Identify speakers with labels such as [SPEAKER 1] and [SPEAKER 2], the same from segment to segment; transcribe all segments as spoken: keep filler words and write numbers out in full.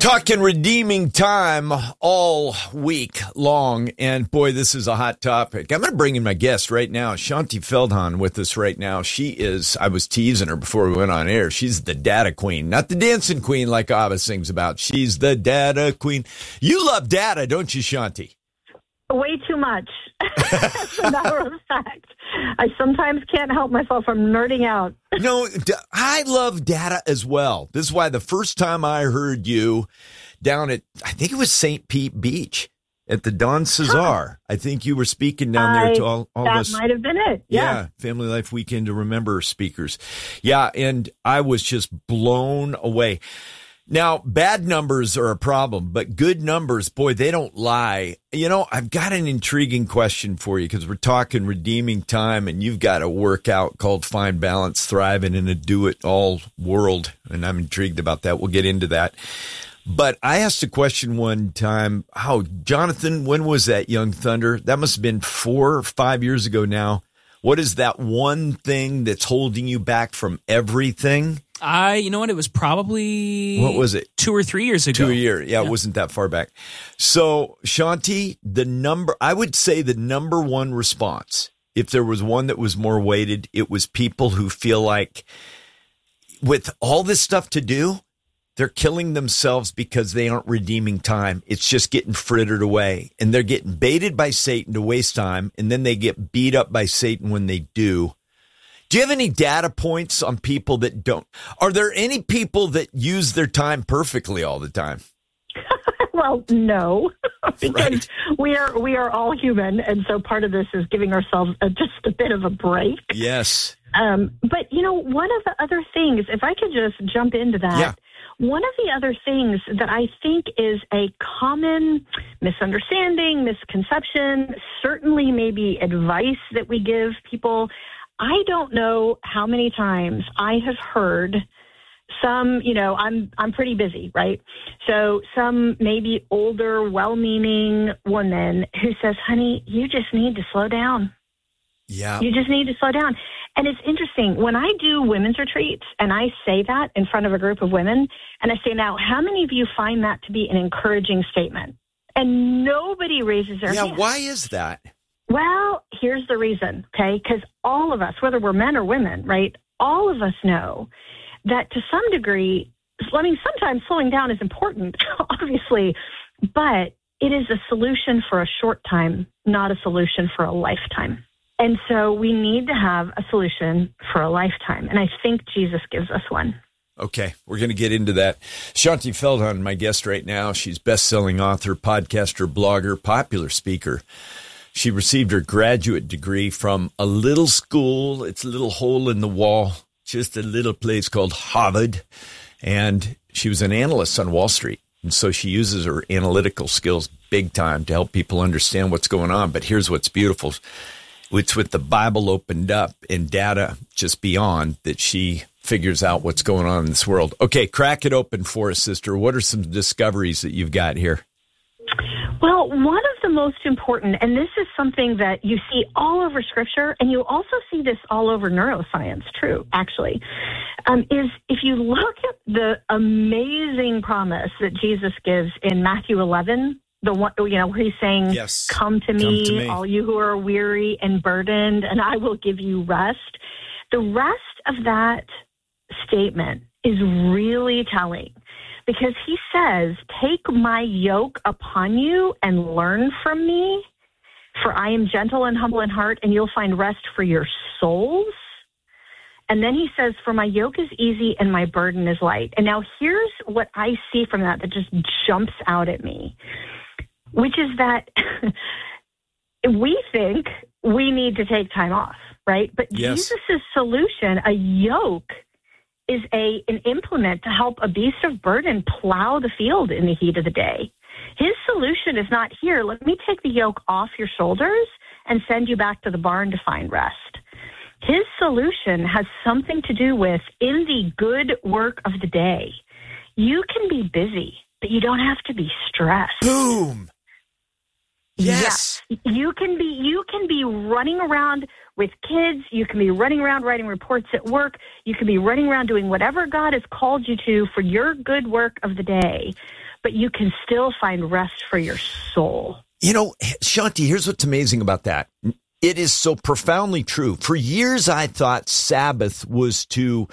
[SPEAKER 1] Talking redeeming time all week long, and boy, this is a hot topic. I'm going to bring in my guest right now, Shaunti Feldhahn, with us right now. She is, I was teasing her before we went on air, she's the data queen, not the dancing queen like Abba sings about. She's the data queen. You love data, don't you, Shaunti?
[SPEAKER 2] Way too much. As a matter of fact, I sometimes can't help myself from nerding out.
[SPEAKER 1] No, I love data as well. This is why the first time I heard you down at, I think it was Saint Pete Beach at the Don Cesar. Huh. I think you were speaking down there
[SPEAKER 2] I,
[SPEAKER 1] to all, all
[SPEAKER 2] that
[SPEAKER 1] this.
[SPEAKER 2] That might have been it. Yeah.
[SPEAKER 1] yeah. Family Life Weekend to Remember speakers. Yeah. And I was just blown away. Now, bad numbers are a problem, but good numbers, boy, they don't lie. You know, I've got an intriguing question for you because we're talking redeeming time, and you've got a workout called Find Balance, Thriving in a Do-It-All World, and I'm intrigued about that. We'll get into that. But I asked a question one time, oh, Jonathan, when was that, Young Thunder? That must have been four or five years ago now. What is that one thing that's holding you back from everything?
[SPEAKER 3] I, you know what? It was probably
[SPEAKER 1] what was it?
[SPEAKER 3] Two or three years ago.
[SPEAKER 1] Two a year, yeah, yeah. It wasn't that far back. So, Shaunti, the number I would say the number one response, if there was one that was more weighted, it was people who feel like with all this stuff to do, they're killing themselves because they aren't redeeming time. It's just getting frittered away, and they're getting baited by Satan to waste time, and then they get beat up by Satan when they do. Do you have any data points on people that don't? Are there any people that use their time perfectly all the time?
[SPEAKER 2] Well, no, because
[SPEAKER 1] right.
[SPEAKER 2] we are we are all human, and so part of this is giving ourselves a, just a bit of a break.
[SPEAKER 1] Yes.
[SPEAKER 2] Um, but, you know, one of the other things, if I could just jump into that,
[SPEAKER 1] yeah.
[SPEAKER 2] one of the other things that I think is a common misunderstanding, misconception, certainly maybe advice that we give people, I don't know how many times I have heard some, you know, I'm I'm pretty busy, right? So some maybe older, well-meaning woman who says, honey, you just need to slow down.
[SPEAKER 1] Yeah.
[SPEAKER 2] You just need to slow down. And it's interesting. When I do women's retreats and I say that in front of a group of women, and I say, now, how many of you find that to be an encouraging statement? And nobody raises their
[SPEAKER 1] yeah,
[SPEAKER 2] hand.
[SPEAKER 1] Why is that?
[SPEAKER 2] Well, here's the reason, okay? Because all of us, whether we're men or women, right, all of us know that to some degree, I mean, sometimes slowing down is important, obviously, but it is a solution for a short time, not a solution for a lifetime. And so we need to have a solution for a lifetime. And I think Jesus gives us one.
[SPEAKER 1] Okay, we're going to get into that. Shaunti Feldhahn, my guest right now. She's best-selling author, podcaster, blogger, popular speaker. She received her graduate degree from a little school. It's a little hole in the wall, just a little place called Harvard. And she was an analyst on Wall Street. And so she uses her analytical skills big time to help people understand what's going on. But here's what's beautiful. It's with the Bible opened up and data just beyond that she figures out what's going on in this world. Okay, crack it open for us, sister. What are some discoveries that you've got here?
[SPEAKER 2] Well, one of the most important, and this is something that you see all over Scripture, and you also see this all over neuroscience, true, actually, um, is if you look at the amazing promise that Jesus gives in Matthew eleven, the one, you know, where he's saying,
[SPEAKER 1] yes.
[SPEAKER 2] come, to me,
[SPEAKER 1] come to me,
[SPEAKER 2] all you who are weary and burdened, and I will give you rest. The rest of that statement is really telling because he says, take my yoke upon you and learn from me, for I am gentle and humble in heart, and you'll find rest for your souls. And then he says, for my yoke is easy and my burden is light. And now here's what I see from that that just jumps out at me, which is that we think we need to take time off, right? But
[SPEAKER 1] yes.
[SPEAKER 2] Jesus' solution, a yoke, is a an implement to help a beast of burden plow the field in the heat of the day. His solution is not, here, let me take the yoke off your shoulders and send you back to the barn to find rest. His solution has something to do with, in the good work of the day, you can be busy, but you don't have to be stressed.
[SPEAKER 1] Boom. Yes.
[SPEAKER 2] Yeah. You can be you can be running around with kids. You can be running around writing reports at work. You can be running around doing whatever God has called you to for your good work of the day. but you can still find rest for your soul.
[SPEAKER 1] You know, Shaunti, here's what's amazing about that. It is so profoundly true. For years, I thought Sabbath was to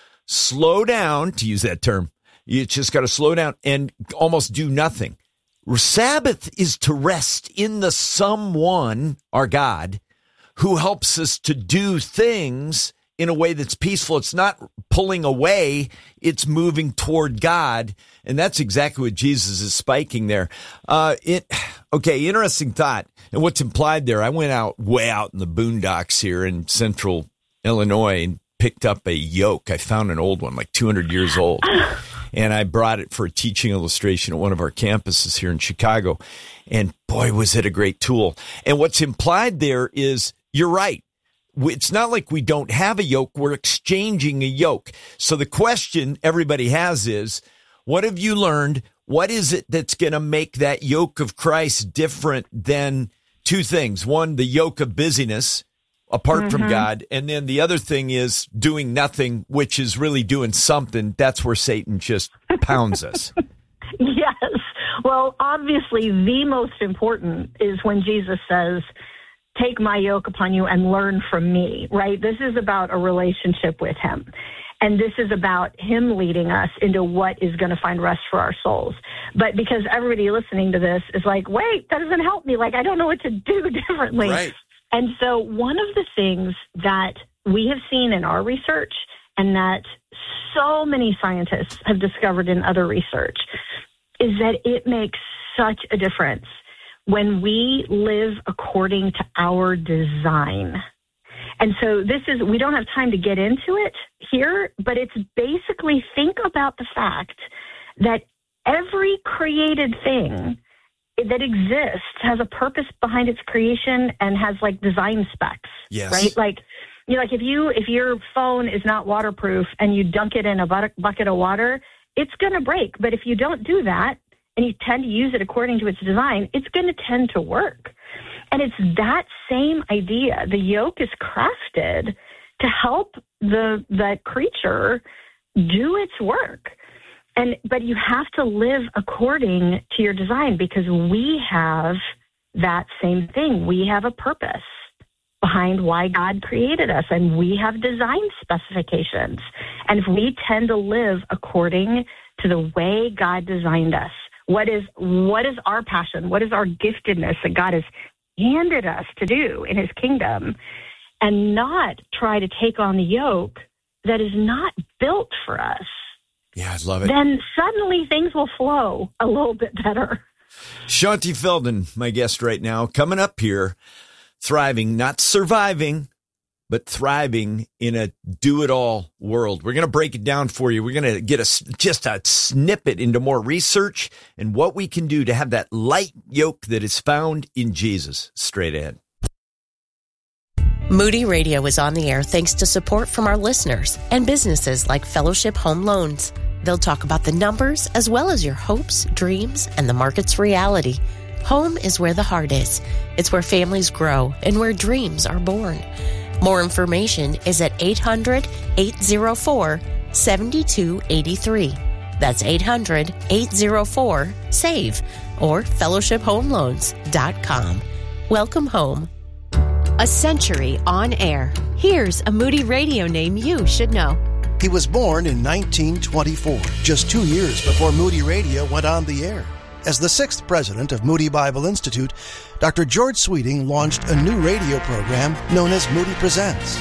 [SPEAKER 1] slow down, to use that term. You just got to slow down and almost do nothing. Sabbath is to rest in the someone, our God, who helps us to do things in a way that's peaceful. It's not pulling away, it's moving toward God. And that's exactly what Jesus is spiking there. Uh, it, okay, interesting thought. And what's implied there, I went out way out in the boondocks here in central Illinois and picked up a yoke. I found an old one, like two hundred years old. And I brought it for a teaching illustration at one of our campuses here in Chicago. And boy, was it a great tool. And what's implied there is, you're right. It's not like we don't have a yoke. We're exchanging a yoke. So the question everybody has is, what have you learned? What is it that's going to make that yoke of Christ different than two things? One, the yoke of busyness apart mm-hmm. from God. And then the other thing is doing nothing, which is really doing something. That's where Satan just pounds us.
[SPEAKER 2] Yes. Well, obviously, the most important is when Jesus says, take my yoke upon you and learn from me, right? This is about a relationship with him. And this is about him leading us into what is going to find rest for our souls. But because everybody listening to this is like, wait, that doesn't help me. Like, I don't know what to do differently.
[SPEAKER 1] Right.
[SPEAKER 2] And so one of the things that we have seen in our research and that so many scientists have discovered in other research is that it makes such a difference when we live according to our design. And so this is, we don't have time to get into it here, but it's basically, think about the fact that every created thing that exists has a purpose behind its creation and has like design specs,
[SPEAKER 1] yes.
[SPEAKER 2] right? Like, you know, like if you, if your phone is not waterproof and you dunk it in a bu- bucket of water, it's going to break. But if you don't do that and you tend to use it according to its design, it's going to tend to work. And it's that same idea. The yoke is crafted to help the that creature do its work. And but you have to live according to your design because we have that same thing. We have a purpose behind why God created us, and we have design specifications. And if we tend to live according to the way God designed us, what is what is our passion? What is our giftedness that God has handed us to do in his kingdom, and not try to take on the yoke that is not built for us?
[SPEAKER 1] Yeah, I love it.
[SPEAKER 2] Then suddenly things will flow a little bit better.
[SPEAKER 1] Shaunti Feldhahn, my guest right now, coming up here, thriving, not surviving, but thriving in a do-it-all world. We're going to break it down for you. We're going to get a, just a snippet into more research and what we can do to have that light yoke that is found in Jesus. Straight ahead.
[SPEAKER 4] Moody Radio is on the air thanks to support from our listeners and businesses like Fellowship Home Loans. They'll talk about the numbers as well as your hopes, dreams, and the market's reality. Home is where the heart is. It's where families grow and where dreams are born. More information is at eight hundred, eight oh four, seven two eight three. That's eight hundred, eight oh four, S A V E or fellowship home loans dot com. Welcome home.
[SPEAKER 5] A century on air. Here's a Moody Radio name you should know.
[SPEAKER 6] He was born in nineteen twenty-four, just two years before Moody Radio went on the air. As the sixth president of Moody Bible Institute, Doctor George Sweeting launched a new radio program known as Moody Presents.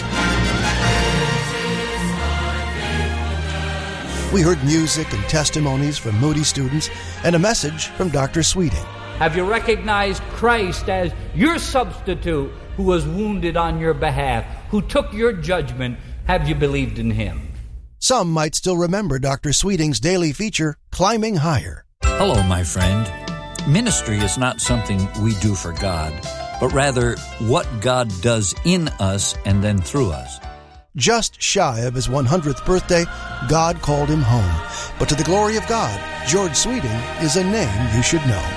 [SPEAKER 6] We heard music and testimonies from Moody students and a message from Doctor Sweeting.
[SPEAKER 7] Have you recognized Christ as your substitute who was wounded on your behalf, who took your judgment? Have you believed in him?
[SPEAKER 6] Some might still remember Doctor Sweeting's daily feature, Climbing Higher.
[SPEAKER 8] Hello, my friend. Ministry is not something we do for God, but rather what God does in us and then through us.
[SPEAKER 6] Just shy of his one hundredth birthday, God called him home. But to the glory of God, George Sweeting is a name you should know.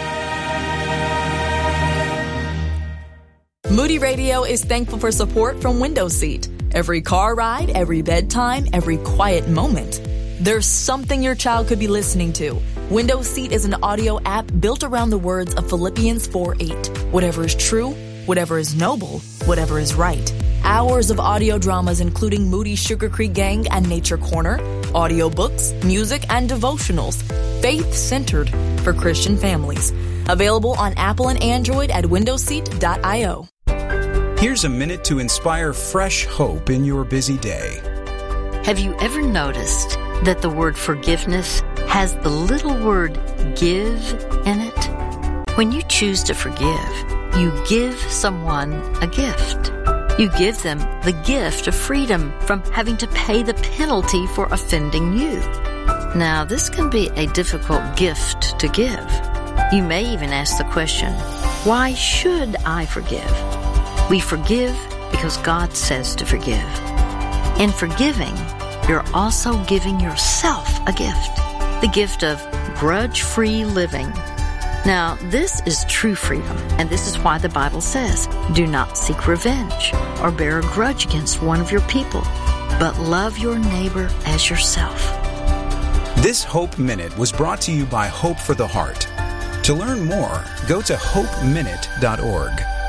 [SPEAKER 9] Moody Radio is thankful for support from Window Seat. Every car ride, every bedtime, every quiet moment. There's something your child could be listening to. Windows Seat is an audio app built around the words of Philippians four eight. Whatever is true, whatever is noble, whatever is right. Hours of audio dramas including Moody's Sugar Creek Gang and Nature Corner, audiobooks, music, and devotionals. Faith-centered for Christian families. Available on Apple and Android at windows seat dot io.
[SPEAKER 10] Here's a minute to inspire fresh hope in your busy day.
[SPEAKER 11] Have you ever noticed that the word forgiveness has the little word give in it? When you choose to forgive, you give someone a gift. You give them the gift of freedom from having to pay the penalty for offending you. Now, this can be a difficult gift to give. You may even ask the question, why should I forgive? We forgive because God says to forgive. In forgiving, you're also giving yourself a gift, the gift of grudge-free living. Now, this is true freedom, and this is why the Bible says, do not seek revenge or bear a grudge against one of your people, but love your neighbor as yourself.
[SPEAKER 10] This Hope Minute was brought to you by Hope for the Heart. To learn more, go to hope minute dot org.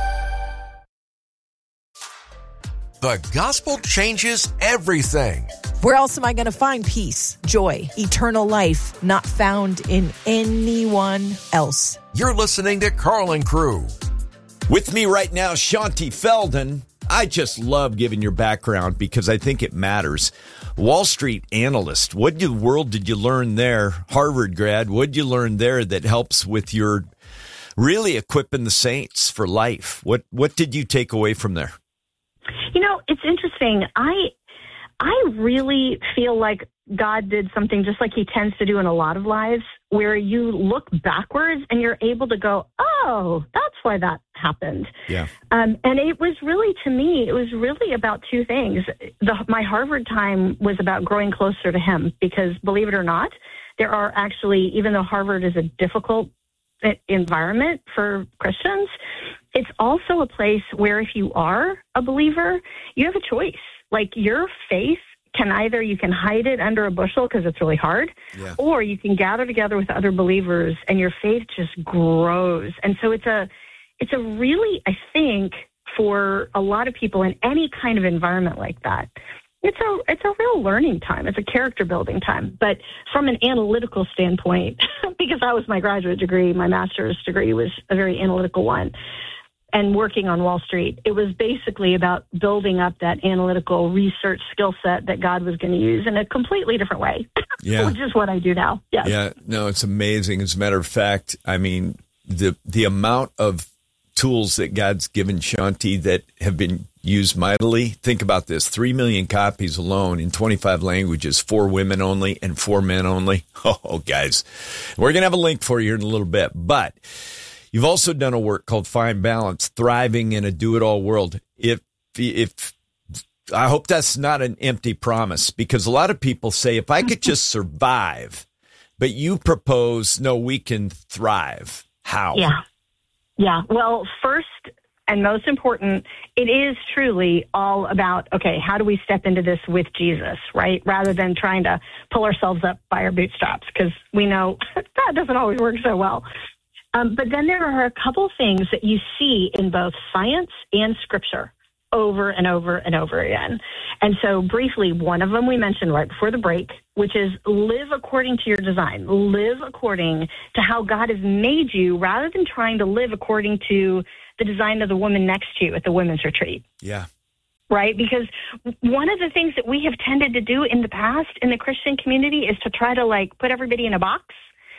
[SPEAKER 12] The gospel changes everything.
[SPEAKER 13] Where else am I going to find peace, joy, eternal life, not found in anyone else?
[SPEAKER 12] You're listening to Carl and Crew.
[SPEAKER 1] With me right now, Shaunti Feldhahn. I just love giving your background because I think it matters. Wall Street analyst. What in the world did you learn there? Harvard grad. What did you learn there that helps with your really equipping the saints for life? What What did you take away from there?
[SPEAKER 2] You know, it's interesting. I I really feel like God did something just like he tends to do in a lot of lives, where you look backwards and you're able to go, oh, that's why that happened.
[SPEAKER 1] Yeah.
[SPEAKER 2] Um, and it was really, to me, it was really about two things. The, my Harvard time was about growing closer to him because, believe it or not, there are actually, even though Harvard is a difficult environment for Christians, it's also a place where if you are a believer, you have a choice. Like your faith can either, you can hide it under a bushel because it's really hard, yeah. or you can gather together with other believers and your faith just grows. And so it's a, it's a really, I think, for a lot of people in any kind of environment like that, it's a, it's a real learning time. It's a character building time. But from an analytical standpoint, because that was my graduate degree, my master's degree was a very analytical one. And working on Wall Street, it was basically about building up that analytical research skill set that God was going to use in a completely different way,
[SPEAKER 1] yeah.
[SPEAKER 2] which is what I do now. Yes.
[SPEAKER 1] Yeah, no, it's amazing. As a matter of fact, I mean, the the amount of tools that God's given Shaunti that have been used mightily. Think about this, three million copies alone in twenty-five languages, four women only and four men only. Oh, guys, we're going to have a link for you here in a little bit, but you've also done a work called Find Balance, Thriving in a Do-It-All World. If, if I hope that's not an empty promise, because a lot of people say, if I could just survive, but you propose, no, we can thrive. How?
[SPEAKER 2] Yeah. Yeah. Well, first and most important, it is truly all about, okay, how do we step into this with Jesus, right? Rather than trying to pull ourselves up by our bootstraps, because we know that doesn't always work so well. Um, but then there are a couple things that you see in both science and scripture over and over and over again. And so briefly, one of them we mentioned right before the break, which is live according to your design. Live according to how God has made you rather than trying to live according to the design of the woman next to you at the women's retreat.
[SPEAKER 1] Yeah.
[SPEAKER 2] Right? Because one of the things that we have tended to do in the past in the Christian community is to try to like put everybody in a box.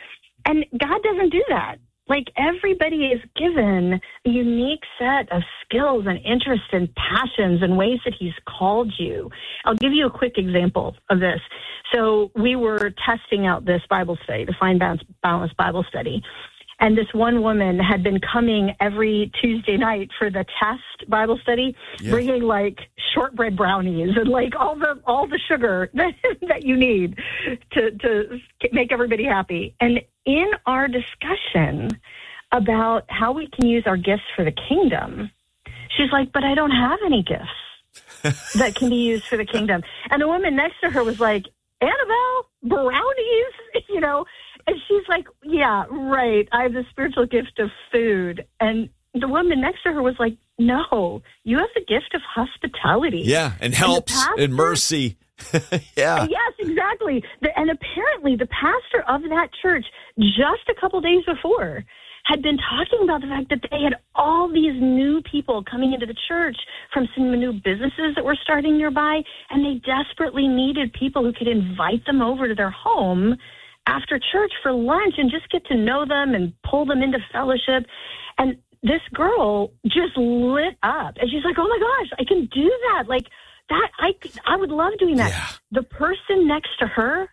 [SPEAKER 2] And God doesn't do that. Like everybody is given a unique set of skills and interests and passions and ways that he's called you. I'll give you a quick example of this. So we were testing out this Bible study, the Find Balance Bible study. And this one woman had been coming every Tuesday night for the test Bible study, yeah. bringing like shortbread brownies and like all the all the sugar that, that you need to, to make everybody happy. And in our discussion about how we can use our gifts for the kingdom, she's like, but I don't have any gifts that can be used for the kingdom. And the woman next to her was like, Annabelle, brownies, you know? And she's like, yeah, right. I have the spiritual gift of food. And the woman next to her was like, no, you have the gift of hospitality.
[SPEAKER 1] Yeah, and helps and, pastor, and mercy. Yeah.
[SPEAKER 2] Yes, exactly. The, and apparently the pastor of that church just a couple days before had been talking about the fact that they had all these new people coming into the church from some new businesses that were starting nearby, and they desperately needed people who could invite them over to their home after church for lunch and just get to know them and pull them into fellowship. And this girl just lit up. And she's like, oh, my gosh, I can do that. Like, that, I, I would love doing that. Yeah. The person next to her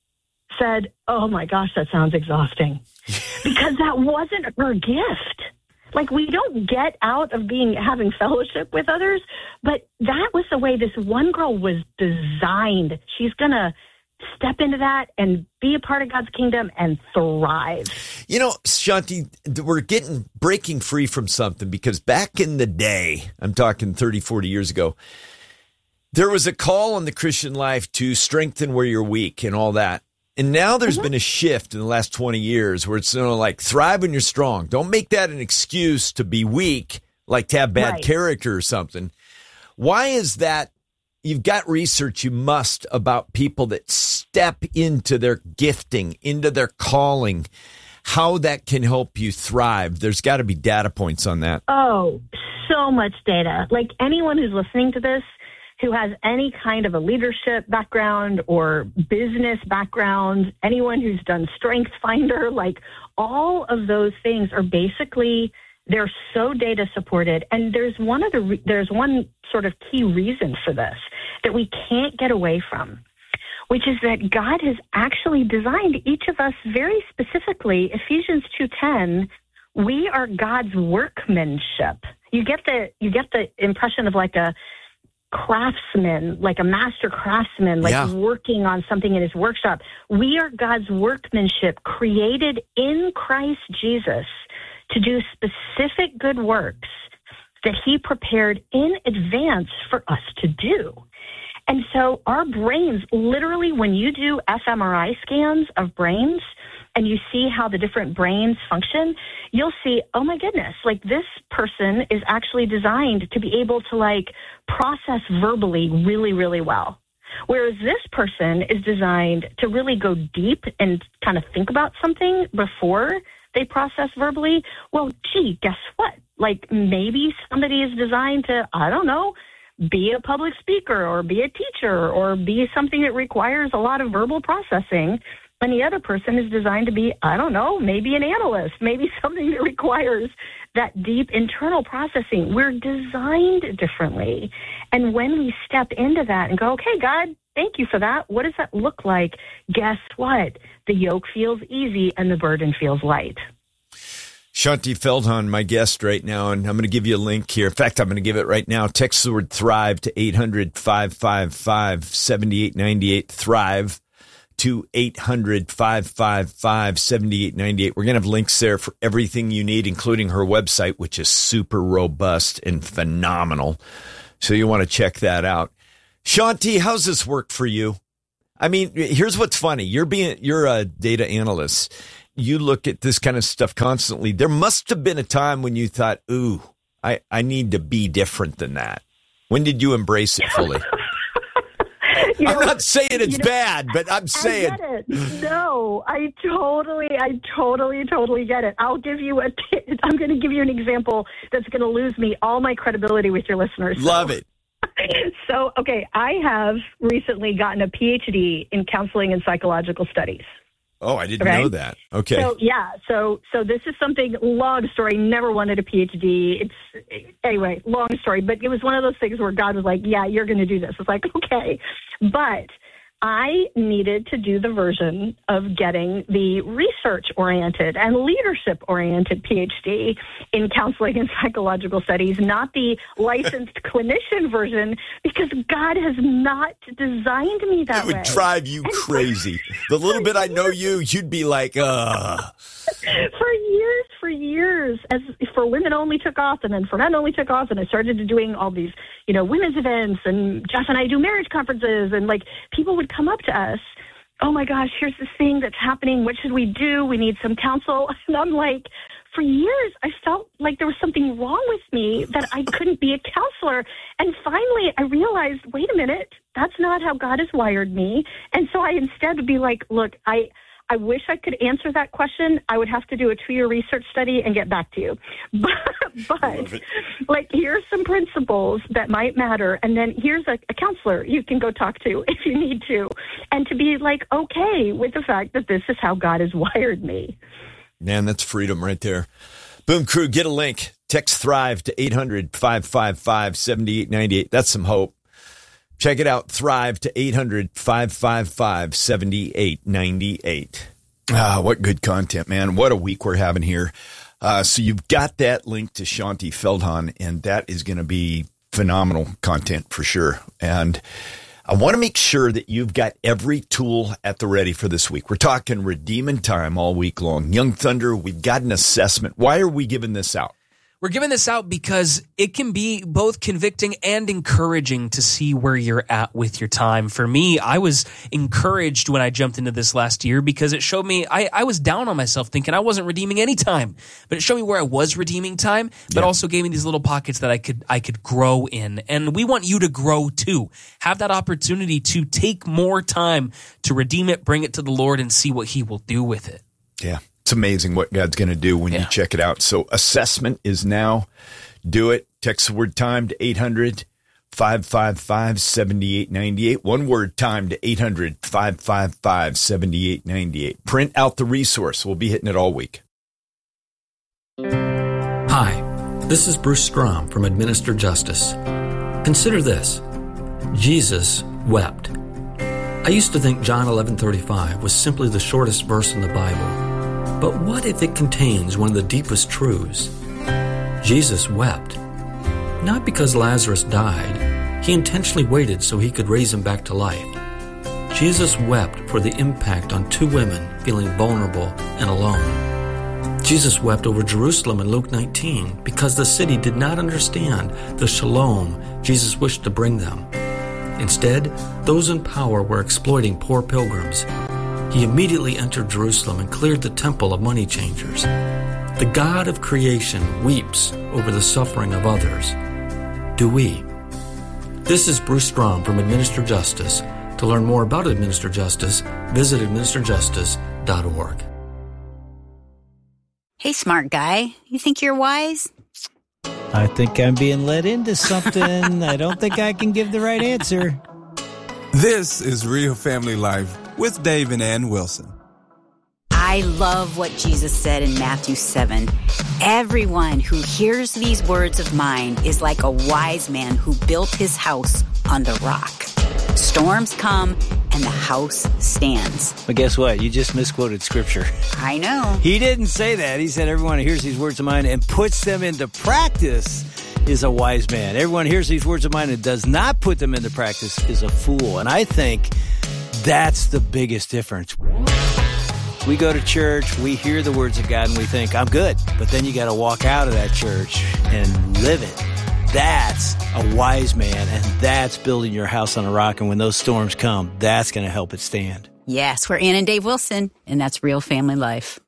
[SPEAKER 2] said, oh, my gosh, that sounds exhausting. Because that wasn't her gift. Like, we don't get out of being having fellowship with others, but that was the way this one girl was designed. She's going to step into that and be a part of God's kingdom and thrive.
[SPEAKER 1] You know, Shaunti, we're getting breaking free from something, because back in the day, I'm talking thirty, forty years ago, there was a call on the Christian life to strengthen where you're weak and all that. And now there's mm-hmm. been a shift in the last twenty years where it's, you know, like, thrive when you're strong. Don't make that an excuse to be weak, like to have bad right. character or something. Why is that? You've got research, you must, about people that step into their gifting, into their calling, how that can help you thrive. There's got to be data points on that.
[SPEAKER 2] Oh, so much data. Like, anyone who's listening to this who has any kind of a leadership background or business background, anyone who's done Strength Finder, like, all of those things are basically, they're so data supported. And there's one of the, there's one sort of key reason for this that we can't get away from, which is that God has actually designed each of us very specifically. Ephesians two ten, we are God's workmanship. You get the, you get the impression of like a craftsman, like a master craftsman, like yeah. working on something in his workshop. We are God's workmanship, created in Christ Jesus to do specific good works that he prepared in advance for us to do. And so our brains, literally, when you do fMRI scans of brains and you see how the different brains function, you'll see, oh my goodness, like, this person is actually designed to be able to, like, process verbally really, really well. Whereas this person is designed to really go deep and kind of think about something before they process verbally. Well, gee, guess what? Like, maybe somebody is designed to, I don't know, be a public speaker or be a teacher or be something that requires a lot of verbal processing. And the other person is designed to be, I don't know, maybe an analyst, maybe something that requires that deep internal processing. We're designed differently. And when we step into that and go, okay, God, thank you for that. What does that look like? Guess what? The yoke feels easy and the burden feels light.
[SPEAKER 1] Shaunti Feldhahn, my guest right now, and I'm going to give you a link here. In fact, I'm going to give it right now. Text the word THRIVE to eight hundred, five five five, seven eight nine eight, THRIVE to eight hundred, five five five, seven eight nine eight. We're going to have links there for everything you need, including her website, which is super robust and phenomenal. So you want to check that out. Shaunti, how's this work for you? I mean, here's what's funny. You're being, you're a data analyst. You look at this kind of stuff constantly. There must have been a time when you thought, ooh, I, I need to be different than that. When did you embrace it fully?
[SPEAKER 2] You
[SPEAKER 1] I'm
[SPEAKER 2] know,
[SPEAKER 1] not saying it's
[SPEAKER 2] you know,
[SPEAKER 1] bad, but I'm saying.
[SPEAKER 2] I get it. No, I totally, I totally, totally get it. I'll give you a, t- I'm going to give you an example that's going to lose me all my credibility with your listeners.
[SPEAKER 1] Love
[SPEAKER 2] so.
[SPEAKER 1] it.
[SPEAKER 2] So, okay, I have recently gotten a P H D in counseling and psychological studies.
[SPEAKER 1] Oh, I didn't
[SPEAKER 2] okay?
[SPEAKER 1] know that. Okay.
[SPEAKER 2] So, yeah, so so this is something, long story, never wanted a P H D. It's, anyway, long story, but it was one of those things where God was like, yeah, you're going to do this. It's like, okay. But I needed to do the version of getting the research-oriented and leadership-oriented P H D in counseling and psychological studies, not the licensed clinician version, because God has not designed me that way.
[SPEAKER 1] It would drive you crazy. The little bit I know you, you'd be like, ugh.
[SPEAKER 2] For years, for years, as for women only took off, and then for men only took off, and I started doing all these, you know, women's events, and Jeff and I do marriage conferences, and like people would come up to us oh my gosh, here's this thing that's happening. What should we do? We need some counsel. And I'm like, for years, I felt like there was something wrong with me, that I couldn't be a counselor. And finally, I realized, wait a minute, that's not how God has wired me. And so I instead would be like, look, I, I wish I could answer that question. I would have to do a two-year research study and get back to you. But, but like, here's some principles that might matter. And then here's a, a counselor you can go talk to if you need to. And to be like, okay with the fact that this is how God has wired me.
[SPEAKER 1] Man, that's freedom right there. Boom Crew, get a link. Text Thrive to eight hundred, five five five, seven eight nine eight. That's some hope. Check it out. Thrive to eight hundred, five five five, seven eight nine eight. Ah, what good content, man. What a week we're having here. Uh, so you've got that link to Shaunti Feldhahn, and that is going to be phenomenal content for sure. And I want to make sure that you've got every tool at the ready for this week. We're talking redeeming time all week long. Young Thunder, we've got an assessment. Why are we giving this out?
[SPEAKER 3] We're giving this out because it can be both convicting and encouraging to see where you're at with your time. For me, I was encouraged when I jumped into this last year because it showed me I, I was down on myself thinking I wasn't redeeming any time. But it showed me where I was redeeming time, but yeah. also gave me these little pockets that I could I could grow in. And we want you to grow too. Have that opportunity to take more time to redeem it, bring it to the Lord, and see what He will do with it.
[SPEAKER 1] Yeah. It's amazing what God's going to do when yeah. you check it out. So assessment is now. Do it. Text the word time to eight hundred, five five five, seven eight nine eight. One word time to eight hundred, five five five, seven eight nine eight. Print out the resource. We'll be hitting it all week.
[SPEAKER 14] Hi, this is Bruce Strom from Administer Justice. Consider this. Jesus wept. I used to think John eleven thirty-five was simply the shortest verse in the Bible. But what if it contains one of the deepest truths? Jesus wept. Not because Lazarus died. He intentionally waited so he could raise him back to life. Jesus wept for the impact on two women feeling vulnerable and alone. Jesus wept over Jerusalem in Luke nineteen because the city did not understand the shalom Jesus wished to bring them. Instead, those in power were exploiting poor pilgrims. He immediately entered Jerusalem and cleared the temple of money changers. The God of creation weeps over the suffering of others. Do we? This is Bruce Strom from Administer Justice. To learn more about Administer Justice, visit administer justice dot org.
[SPEAKER 15] Hey, smart guy. You think you're wise?
[SPEAKER 16] I think I'm being led into something. I don't think I can give the right answer.
[SPEAKER 17] This is Real Family Life with Dave and Ann Wilson.
[SPEAKER 15] I love what Jesus said in Matthew seven. Everyone who hears these words of mine is like a wise man who built his house on the rock. Storms come and the house stands.
[SPEAKER 16] But guess what? You just misquoted Scripture.
[SPEAKER 15] I know.
[SPEAKER 16] He didn't say that. He said everyone who hears these words of mine and puts them into practice is a wise man. Everyone who hears these words of mine and does not put them into practice is a fool. And I think that's the biggest difference. We go to church, we hear the words of God, and we think, I'm good. But then you got to walk out of that church and live it. That's a wise man, and that's building your house on a rock. And when those storms come, that's going to help it stand.
[SPEAKER 15] Yes, we're Ann and Dave Wilson, and that's Real Family Life.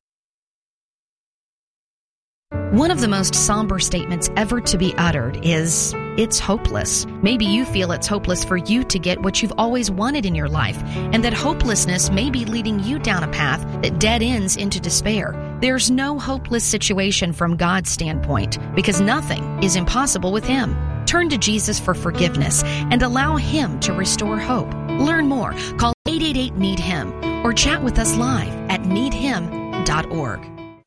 [SPEAKER 18] One of the most somber statements ever to be uttered is, it's hopeless. Maybe you feel it's hopeless for you to get what you've always wanted in your life, and that hopelessness may be leading you down a path that dead ends into despair. There's no hopeless situation from God's standpoint, because nothing is impossible with Him. Turn to Jesus for forgiveness and allow Him to restore hope. Learn more. Call eight eight eight, need him or chat with us live at need him dot org.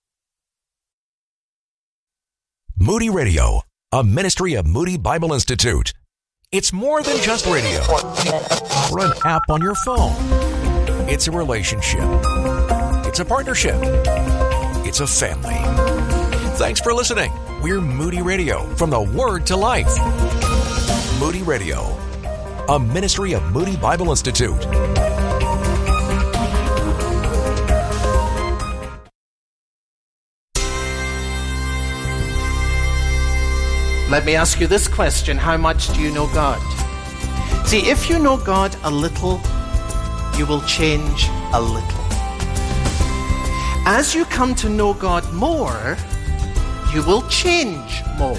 [SPEAKER 12] Moody Radio, a ministry of Moody Bible Institute. It's more than just radio or an app on your phone. It's a relationship. It's a partnership. It's a family. Thanks for listening. We're Moody Radio, from the Word to Life. Moody Radio, a ministry of Moody Bible Institute.
[SPEAKER 19] Let me ask you this question. How much do you know God? See, if you know God a little, you will change a little. As you come to know God more, you will change more.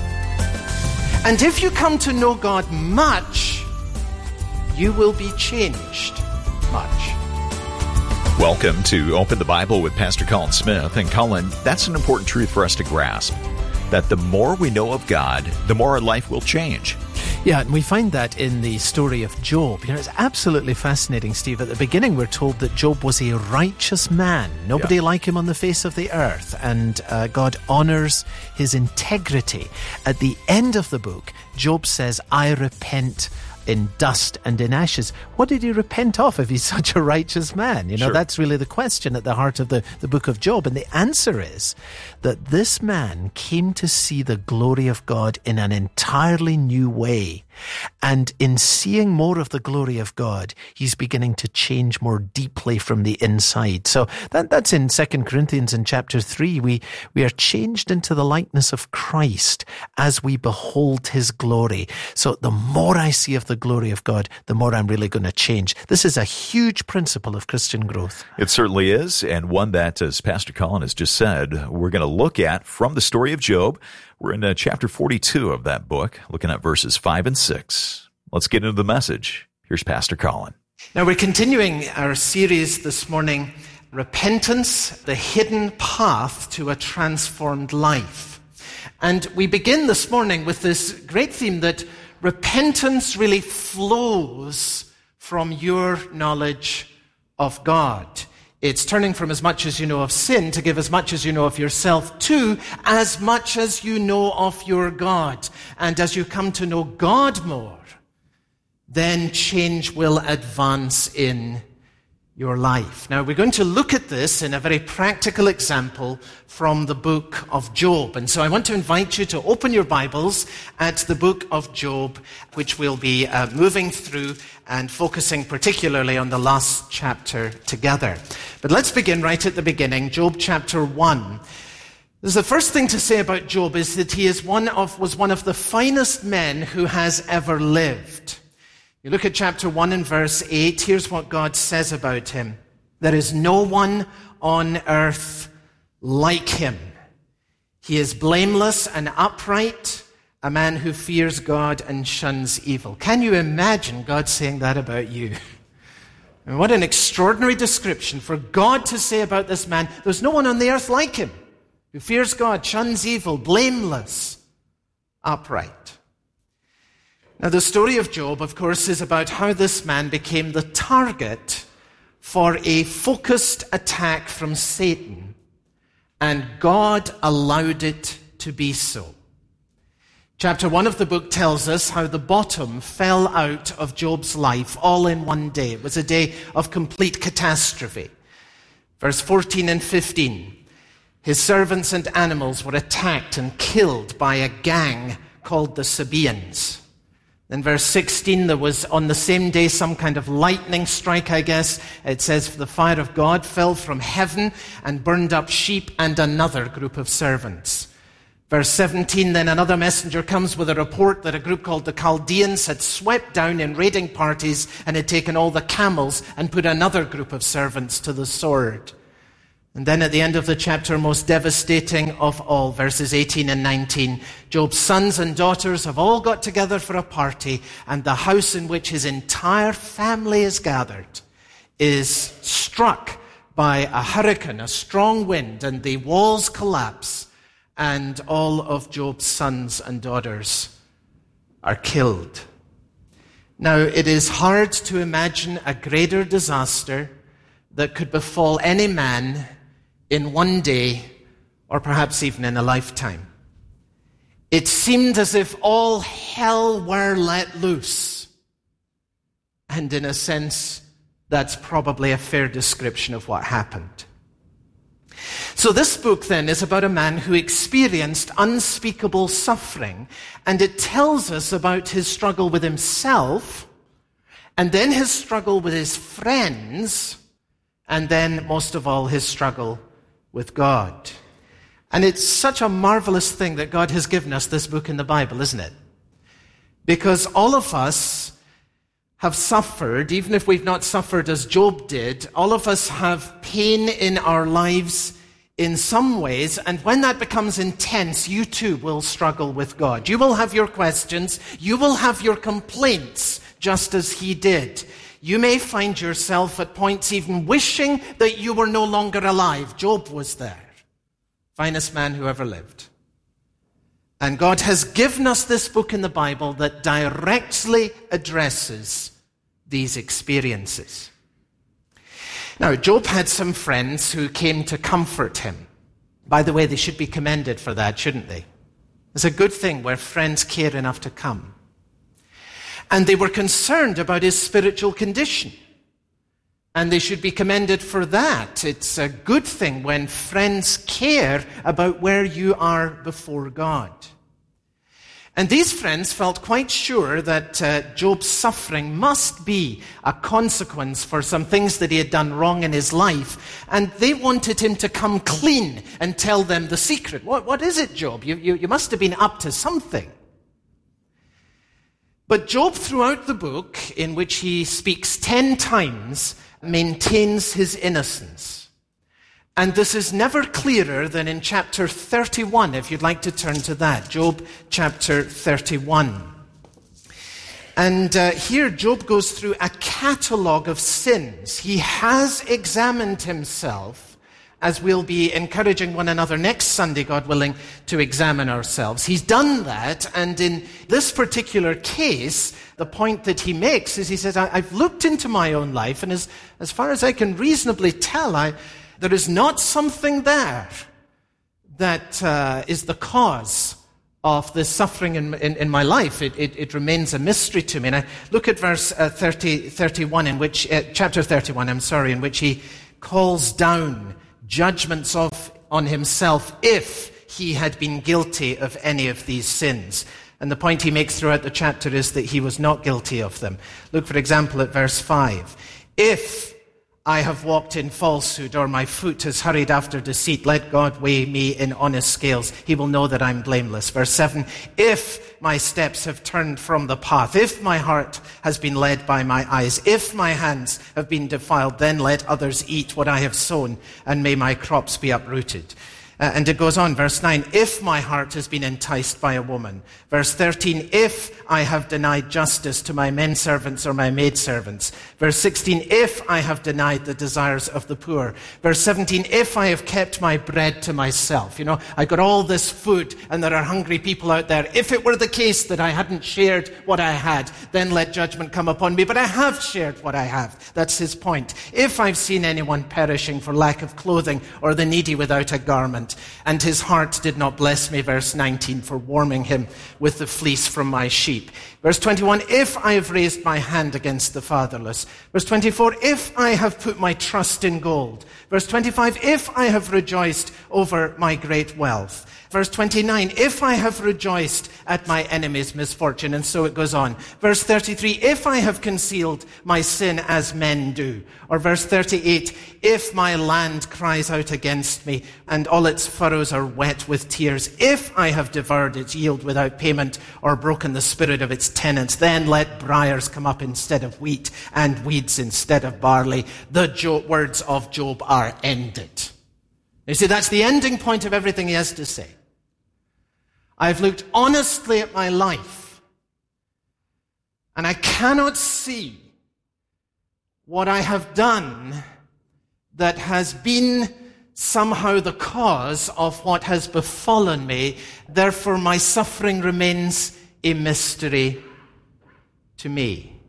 [SPEAKER 19] And if you come to know God much, you will be changed much.
[SPEAKER 20] Welcome to Open the Bible with Pastor Colin Smith. And Colin, that's an important truth for us to grasp, that the more we know of God, the more our life will change.
[SPEAKER 21] Yeah, and we find that in the story of Job. You know, it's absolutely fascinating, Steve. At the beginning, we're told that Job was a righteous man. Nobody yeah. like him on the face of the earth. And uh, God honors his integrity. At the end of the book, Job says, I repent in dust and in ashes. What did he repent of if he's such a righteous man? You know, sure. That's really the question at the heart of the, the book of Job. And the answer is that this man came to see the glory of God in an entirely new way. And in seeing more of the glory of God, he's beginning to change more deeply from the inside. So that, that's in Second Corinthians in chapter three. We, we are changed into the likeness of Christ as we behold his glory. So the more I see of the glory of God, the more I'm really going to change. This is a huge principle of Christian growth.
[SPEAKER 20] It certainly is, and one that, as Pastor Colin has just said, we're going to look at from the story of Job. We're in uh, chapter forty-two of that book, looking at verses five and six. Let's get into the message. Here's Pastor Colin.
[SPEAKER 19] Now, we're continuing our series this morning, Repentance, the Hidden Path to a Transformed Life. And we begin this morning with this great theme that repentance really flows from your knowledge of God. It's turning from as much as you know of sin to give as much as you know of yourself to as much as you know of your God. And as you come to know God more, then change will advance in your life. Now, we're going to look at this in a very practical example from the book of Job. And so I want to invite you to open your Bibles at the book of Job, which we'll be uh, moving through and focusing particularly on the last chapter together. But let's begin right at the beginning, Job chapter one. This is the first thing to say about Job is that he is one of, was one of the finest men who has ever lived. You look at chapter one and verse eight, here's what God says about him. There is no one on earth like him. He is blameless and upright, a man who fears God and shuns evil. Can you imagine God saying that about you? I mean, what an extraordinary description for God to say about this man. There's no one on the earth like him, who fears God, shuns evil, blameless, upright. Now, the story of Job, of course, is about how this man became the target for a focused attack from Satan, and God allowed it to be so. Chapter one of the book tells us how the bottom fell out of Job's life all in one day. It was a day of complete catastrophe. Verse fourteen and fifteen, his servants and animals were attacked and killed by a gang called the Sabaeans. Then verse sixteen, there was on the same day some kind of lightning strike, I guess. It says, the fire of God fell from heaven and burned up sheep and another group of servants. Verse seventeen, then another messenger comes with a report that a group called the Chaldeans had swept down in raiding parties and had taken all the camels and put another group of servants to the sword. And then at the end of the chapter, most devastating of all, verses eighteen and nineteen, Job's sons and daughters have all got together for a party, and the house in which his entire family is gathered is struck by a hurricane, a strong wind, and the walls collapse, and all of Job's sons and daughters are killed. Now, it is hard to imagine a greater disaster that could befall any man in one day, or perhaps even in a lifetime. It seemed as if all hell were let loose. And in a sense, that's probably a fair description of what happened. So this book then is about a man who experienced unspeakable suffering, and it tells us about his struggle with himself, and then his struggle with his friends, and then most of all his struggle with God. And it's such a marvelous thing that God has given us this book in the Bible, isn't it? Because all of us have suffered, even if we've not suffered as Job did, all of us have pain in our lives in some ways, and when that becomes intense, you too will struggle with God. You will have your questions, you will have your complaints, just as he did. You may find yourself at points even wishing that you were no longer alive. Job was there. Finest man who ever lived. And God has given us this book in the Bible that directly addresses these experiences. Now, Job had some friends who came to comfort him. By the way, they should be commended for that, shouldn't they? It's a good thing where friends care enough to come. And they were concerned about his spiritual condition. And they should be commended for that. It's a good thing when friends care about where you are before God. And these friends felt quite sure that uh, Job's suffering must be a consequence for some things that he had done wrong in his life. And they wanted him to come clean and tell them the secret. What, what is it, Job? You, you, you must have been up to something. But Job, throughout the book, in which he speaks ten times, maintains his innocence. And this is never clearer than in chapter thirty-one, if you'd like to turn to that. Job chapter thirty-one. And uh, here Job goes through a catalogue of sins. He has examined himself, as we'll be encouraging one another next Sunday, God willing, to examine ourselves. He's done that, and in this particular case, the point that he makes is he says, I've looked into my own life, and as, as far as I can reasonably tell, I... there is not something there that uh, is the cause of the suffering in, in, in my life. It, it, it remains a mystery to me. And I look at verse uh, thirty, thirty-one, in which, uh, chapter thirty-one, I'm sorry, in which he calls down judgments of on himself if he had been guilty of any of these sins. And the point he makes throughout the chapter is that he was not guilty of them. Look, for example, at verse five. If I have walked in falsehood, or my foot has hurried after deceit, let God weigh me in honest scales. He will know that I'm blameless. Verse seven, if my steps have turned from the path, if my heart has been led by my eyes, if my hands have been defiled, then let others eat what I have sown, and may my crops be uprooted. Uh, and it goes on, verse nine, if my heart has been enticed by a woman. Verse thirteen, if I have denied justice to my men servants or my maid servants. Verse sixteen, if I have denied the desires of the poor. Verse seventeen, if I have kept my bread to myself. You know, I got all this food and there are hungry people out there. If it were the case that I hadn't shared what I had, then let judgment come upon me. But I have shared what I have. That's his point. If I've seen anyone perishing for lack of clothing, or the needy without a garment, and his heart did not bless me, verse nineteen, for warming him with the fleece from my sheep. Verse twenty-one, if I have raised my hand against the fatherless. Verse twenty-four, if I have put my trust in gold. Verse twenty-five, if I have rejoiced over my great wealth. Verse twenty-nine, if I have rejoiced at my enemy's misfortune, and so it goes on. Verse thirty-three, if I have concealed my sin as men do. Or verse thirty-eight, if my land cries out against me, and all its furrows are wet with tears. If I have devoured its yield without payment, or broken the spirit of its tenants, then let briars come up instead of wheat, and weeds instead of barley. The jo- words of Job are ended. You see, that's the ending point of everything he has to say. I've looked honestly at my life, and I cannot see what I have done that has been somehow the cause of what has befallen me. Therefore, my suffering remains a mystery to me.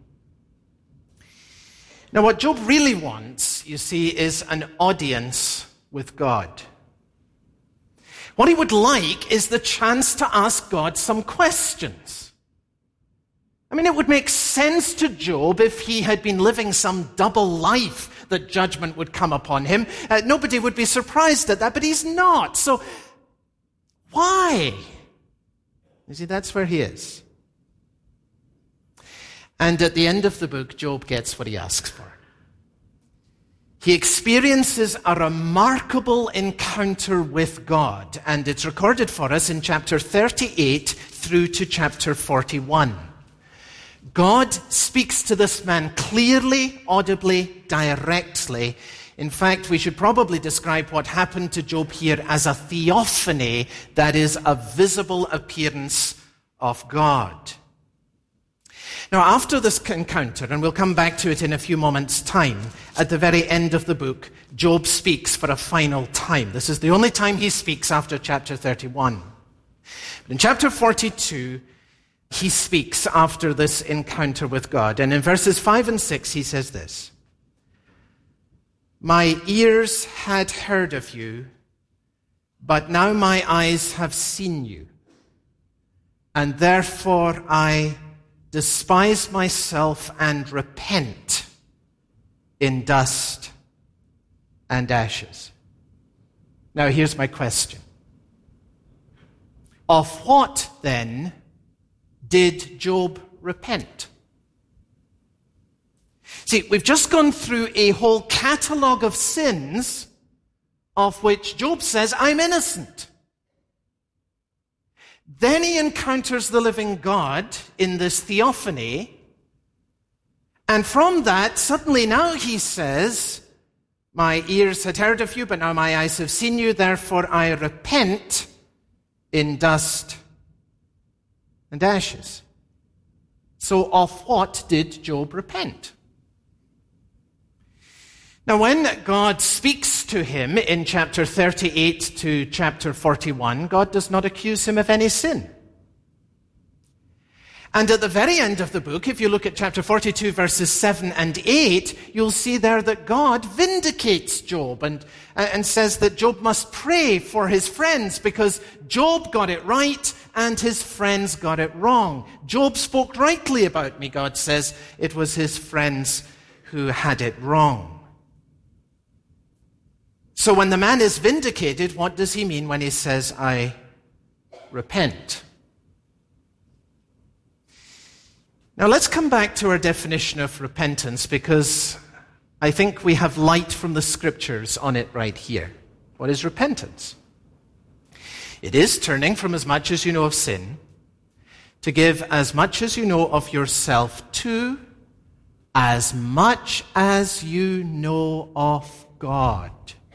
[SPEAKER 19] Now, what Job really wants, you see, is an audience with God. What he would like is the chance to ask God some questions. I mean, it would make sense to Job if he had been living some double life that judgment would come upon him. Uh, nobody would be surprised at that, but he's not. So, why? You see, that's where he is. And at the end of the book, Job gets what he asks for. He experiences a remarkable encounter with God, and it's recorded for us in chapter thirty-eight through to chapter forty-one. God speaks to this man clearly, audibly, directly. In fact, we should probably describe what happened to Job here as a theophany, that is, a visible appearance of God. Now, after this encounter, and we'll come back to it in a few moments' time, at the very end of the book, Job speaks for a final time. This is the only time he speaks after chapter thirty-one. But in chapter forty-two, he speaks after this encounter with God. And in verses five and six, he says this: "My ears had heard of you, but now my eyes have seen you. And therefore I despise myself and repent in dust and ashes." Now here's my question. Of what then did Job repent? See, we've just gone through a whole catalogue of sins of which Job says, I'm innocent. Then he encounters the living God in this theophany, and from that, suddenly now he says, my ears had heard of you, but now my eyes have seen you, therefore I repent in dust and ashes. So of what did Job repent? Now, when God speaks to him in chapter thirty-eight to chapter forty-one, God does not accuse him of any sin. And at the very end of the book, if you look at chapter forty-two, verses seven and eight, you'll see there that God vindicates Job and, and says that Job must pray for his friends because Job got it right and his friends got it wrong. Job spoke rightly about me, God says. It was his friends who had it wrong. So when the man is vindicated, what does he mean when he says, I repent? Now let's come back to our definition of repentance, because I think we have light from the scriptures on it right here. What is repentance? It is turning from as much as you know of sin to give as much as you know of yourself to as much as you know of God.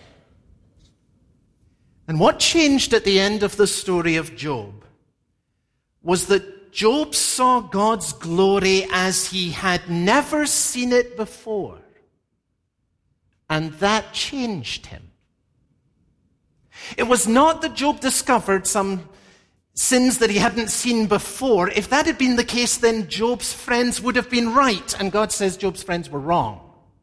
[SPEAKER 19] And what changed at the end of the story of Job was that Job saw God's glory as he had never seen it before. And that changed him. It was not that Job discovered some sins that he hadn't seen before. If that had been the case, then Job's friends would have been right, and God says Job's friends were wrong.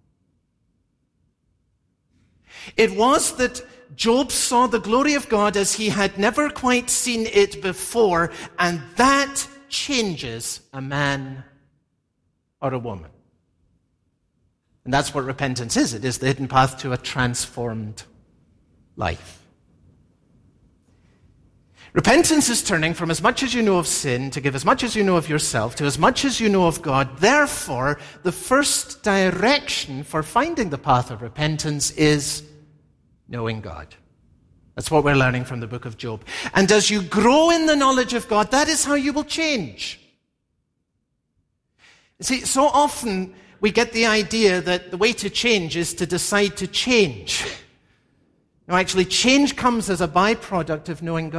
[SPEAKER 19] It was that Job saw the glory of God as he had never quite seen it before, and that changes a man or a woman. And that's what repentance is. It is the hidden path to a transformed life. Repentance is turning from as much as you know of sin to give as much as you know of yourself to as much as you know of God. Therefore, the first direction for finding the path of repentance is knowing God. That's what we're learning from the book of Job. And as you grow in the knowledge of God, that is how you will change. See, so often we get the idea that the way to change is to decide to change. No, actually, change comes as a byproduct of knowing God.